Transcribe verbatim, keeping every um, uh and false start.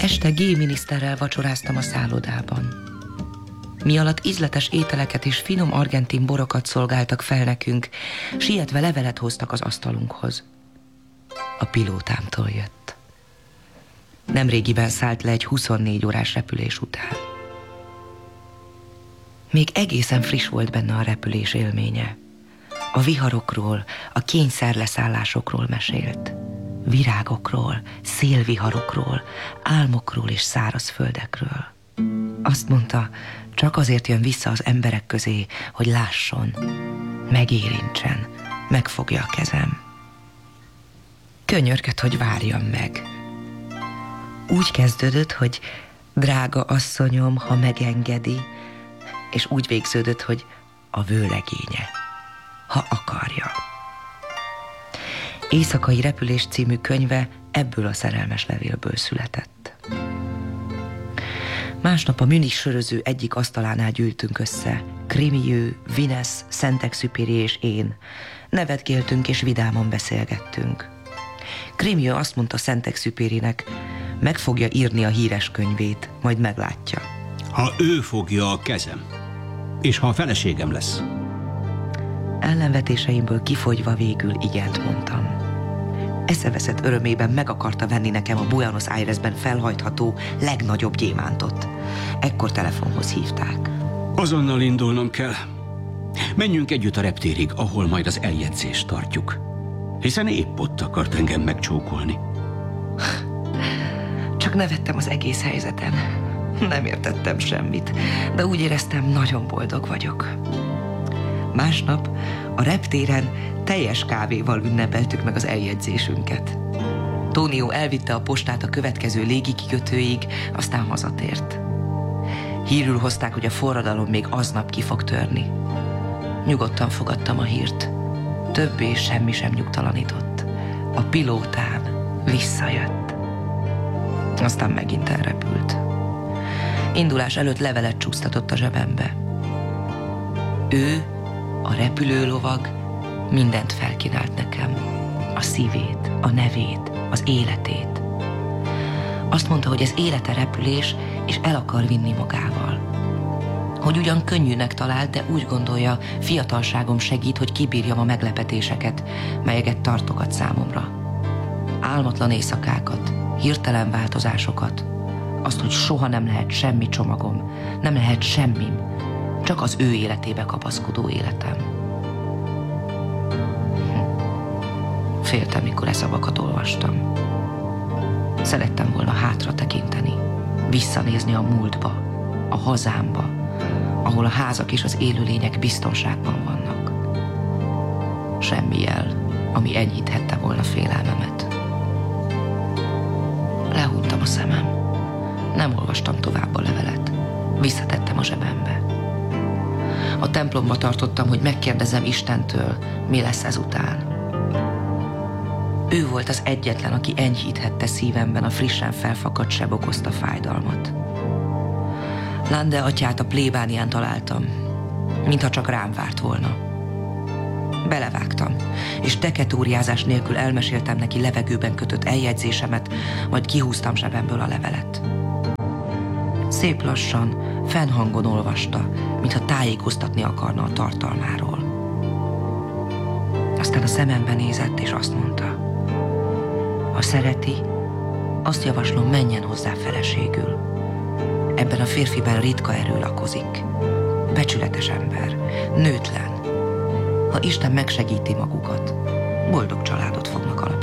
Este G. miniszterrel vacsoráztam a szállodában. Mi alatt ízletes ételeket és finom argentin borokat szolgáltak fel nekünk, sietve levelet hoztak az asztalunkhoz. A pilótámtól jött. Nemrégiben szállt le egy huszonnégy órás repülés után. Még egészen friss volt benne a repülés élménye. A viharokról, a kényszerleszállásokról mesélt. Virágokról, szélviharokról, álmokról és szárazföldekről. Azt mondta, csak azért jön vissza az emberek közé, hogy lásson, megérintsen, megfogja a kezem. Könyörgött, hogy várjam meg. Úgy kezdődött, hogy drága asszonyom, ha megengedi, és úgy végződött, hogy a vőlegénye, ha akarja. Éjszakai repülés című könyve ebből a szerelmes levélből született. Másnap a Münich söröző egyik asztalánál gyűltünk össze. Crémieux, Vinesz, Saint-Exupéry és én. Nevetgéltünk és vidáman beszélgettünk. Crémieux azt mondta Saint-Exupérynek, meg fogja írni a híres könyvét, majd meglátja. Ha ő fogja a kezem, és ha a feleségem lesz. Ellenvetéseimből kifogyva végül igent mondtam. Eszeveszett örömében meg akarta venni nekem a Buenos Airesben felhajtható legnagyobb gyémántot. Ekkor telefonhoz hívták. Azonnal indulnom kell. Menjünk együtt a reptérig, ahol majd az eljegyzést tartjuk. Hiszen épp ott akart engem megcsókolni. Csak nevettem az egész helyzeten. Nem értettem semmit, de úgy éreztem, nagyon boldog vagyok. Másnap a reptéren teljes kávéval ünnepeltük meg az eljegyzésünket. Tónió elvitte a postát a következő légikikötőig, aztán hazatért. Hírül hozták, hogy a forradalom még aznap ki fog törni. Nyugodtan fogadtam a hírt. Többé semmi sem nyugtalanított. A pilótám visszajött. Aztán megint elrepült. Indulás előtt levelet csúsztatott a zsebembe. Ő, a repülőlovag, mindent felkínált nekem. A szívét, a nevét, az életét. Azt mondta, hogy ez élete repülés, és el akar vinni magával. Hogy ugyan könnyűnek talált, de úgy gondolja, fiatalságom segít, hogy kibírjam a meglepetéseket, melyeket tartogat számomra. Álmatlan éjszakákat, hirtelen változásokat, azt, hogy soha nem lehet semmi csomagom, nem lehet semmim, csak az ő életébe kapaszkodó életem. Hm. Féltem, mikor e szavakat olvastam. Szerettem volna hátra tekinteni, visszanézni a múltba, a hazámba, ahol a házak és az élőlények biztonságban vannak. Semmi jel, ami enyhíthette volna félelmemet. Lehúnytam a szemem. Nem olvastam tovább a levelet. Visszatettem a zsebembe. A templomba tartottam, hogy megkérdezem Istentől, mi lesz ezután. Ő volt az egyetlen, aki enyhíthette szívemben a frissen felfakadt seb okozta fájdalmat. Lande atyát a plébánián találtam, mintha csak rám várt volna. Belevágtam, és teketóriázás nélkül elmeséltem neki levegőben kötött eljegyzésemet, majd kihúztam zsebemből a levelet. Szép lassan, fennhangon olvasta, mintha tájékoztatni akarna a tartalmáról. Aztán a szemembe nézett, és azt mondta, ha szereti, azt javaslom, menjen hozzá feleségül. Ebben a férfiben ritka erő lakozik. Becsületes ember, nőtlen. Ha Isten megsegíti magukat, boldog családot fognak alapítani.